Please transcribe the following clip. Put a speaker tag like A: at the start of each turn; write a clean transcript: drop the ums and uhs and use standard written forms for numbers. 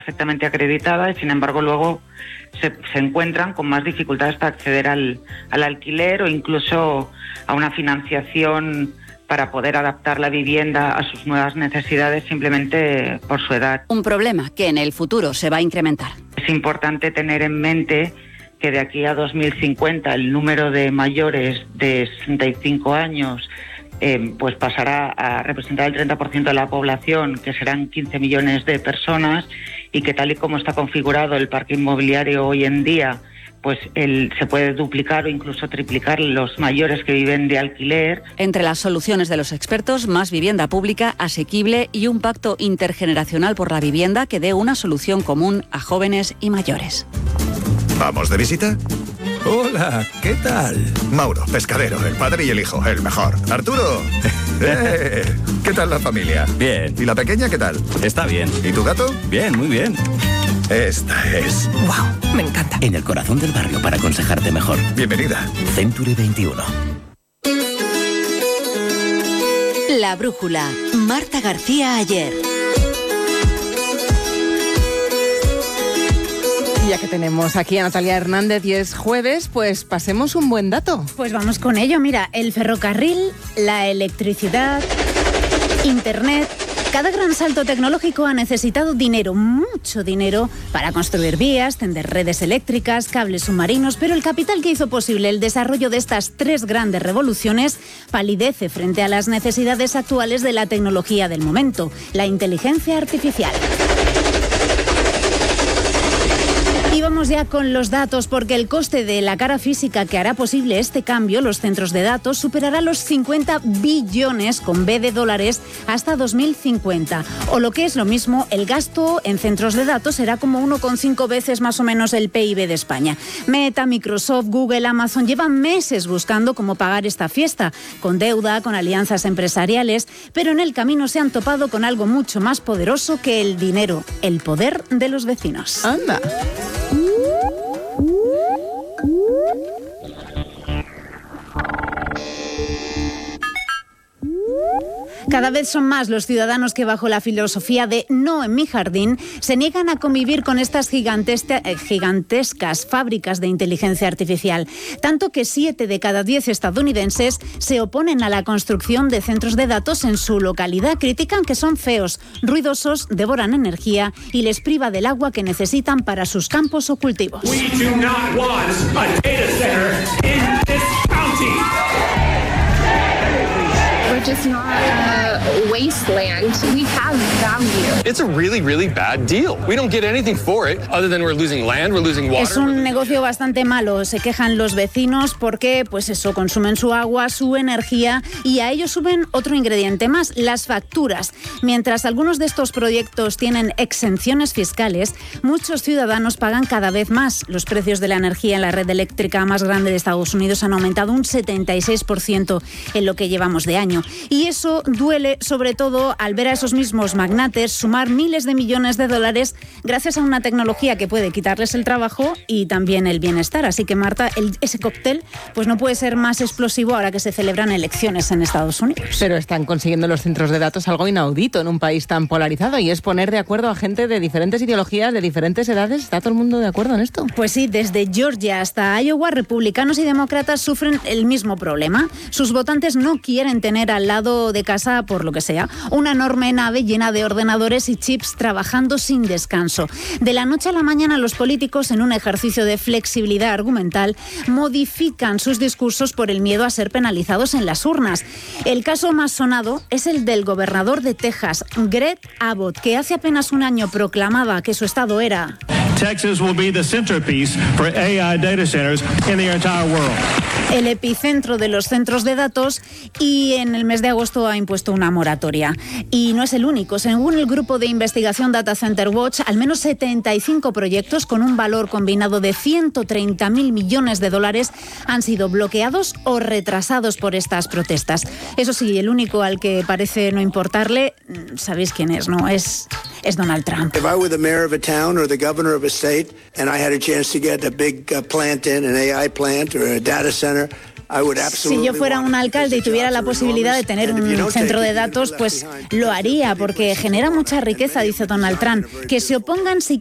A: perfectamente acreditada y sin embargo luego se encuentran con más dificultades para acceder al alquiler o incluso a una financiación para poder adaptar la vivienda a sus nuevas necesidades simplemente por su edad.
B: Un problema que en el futuro se va a incrementar.
A: Es importante tener en mente que de aquí a 2050 el número de mayores de 65 años pues pasará a representar el 30% de la población, que serán 15 millones de personas, y que tal y como está configurado el parque inmobiliario hoy en día, pues se puede duplicar o incluso triplicar los mayores que viven de alquiler.
B: Entre las soluciones de los expertos, más vivienda pública, asequible y un pacto intergeneracional por la vivienda que dé una solución común a jóvenes y mayores.
C: ¿Vamos de visita?
D: Hola, ¿qué tal?
C: Mauro, pescadero, el padre y el hijo, el mejor. Arturo, ¿qué tal la familia?
D: Bien.
C: ¿Y la pequeña qué tal?
D: Está bien.
C: ¿Y tu gato?
D: Bien, muy bien.
C: Esta es...
E: ¡Wow! Me encanta.
D: En el corazón del barrio para aconsejarte mejor.
C: Bienvenida.
D: Century 21.
F: La brújula. Marta García Ayer.
E: Ya que tenemos aquí a Natalia Hernández y es jueves, pues pasemos un buen dato.
G: Pues vamos con ello. Mira, el ferrocarril, la electricidad, Internet. Cada gran salto tecnológico ha necesitado dinero, mucho dinero, para construir vías, tender redes eléctricas, cables submarinos, pero el capital que hizo posible el desarrollo de estas tres grandes revoluciones palidece frente a las necesidades actuales de la tecnología del momento, la inteligencia artificial. Y vamos ya con los datos, porque el coste de la cara física que hará posible este cambio, los centros de datos, superará los 50 billones con B de dólares hasta 2050. O lo que es lo mismo, el gasto en centros de datos será como 1,5 veces más o menos el PIB de España. Meta, Microsoft, Google, Amazon llevan meses buscando cómo pagar esta fiesta, con deuda, con alianzas empresariales, pero en el camino se han topado con algo mucho más poderoso que el dinero, el poder de los vecinos.
E: ¡Anda!
G: Cada vez son más los ciudadanos que, bajo la filosofía de no en mi jardín, se niegan a convivir con estas gigantescas fábricas de inteligencia artificial. Tanto que 7 de cada 10 estadounidenses se oponen a la construcción de centros de datos en su localidad. Critican que son feos, ruidosos, devoran energía y les priva del agua que necesitan para sus campos o cultivos.
H: We do not want a data center in this county.
I: We're just not a wasteland. We have value.
J: It's a really, really bad deal. We don't get anything for it other than we're losing land, we're losing water.
G: Es un negocio bastante malo. Se quejan los vecinos porque, pues eso, consumen su agua, su energía y a ello suben otro ingrediente más, las facturas. Mientras algunos de estos proyectos tienen exenciones fiscales, muchos ciudadanos pagan cada vez más. Los precios de la energía en la red eléctrica más grande de Estados Unidos han aumentado un 76% en lo que llevamos de año. Y eso duele sobre todo al ver a esos mismos magnates sumar miles de millones de dólares gracias a una tecnología que puede quitarles el trabajo y también el bienestar. Así que, Marta, ese cóctel pues no puede ser más explosivo ahora que se celebran elecciones en Estados Unidos.
E: Pero están consiguiendo los centros de datos algo inaudito en un país tan polarizado, y es poner de acuerdo a gente de diferentes ideologías, de diferentes edades. ¿Está todo el mundo de acuerdo en esto?
G: Pues sí, desde Georgia hasta Iowa, republicanos y demócratas sufren el mismo problema. Sus votantes no quieren tener al lado de casa, por lo que sea, una enorme nave llena de ordenadores y chips trabajando sin descanso. De la noche a la mañana, los políticos, en un ejercicio de flexibilidad argumental, modifican sus discursos por el miedo a ser penalizados en las urnas. El caso más sonado es el del gobernador de Texas, Greg Abbott, que hace apenas un año proclamaba que su estado era...
H: Texas will be the centerpiece for AI data centers in the entire world.
G: El epicentro de los centros de datos, y en el mes de agosto ha impuesto una moratoria. Y no es el único. Según el grupo de investigación Data Center Watch, al menos 75 proyectos con un valor combinado de 130.000 millones de dólares han sido bloqueados o retrasados por estas protestas. Eso sí, el único al que parece no importarle, sabéis quién es, ¿no? Es Donald Trump.
K: If I were the mayor of a town or the governor of a state and I had a chance to get a big plant in, an AI plant or a data center,
G: Si yo fuera un alcalde y tuviera la posibilidad de tener un centro de datos, pues lo haría, porque genera mucha riqueza, dice Donald Trump. Que se opongan si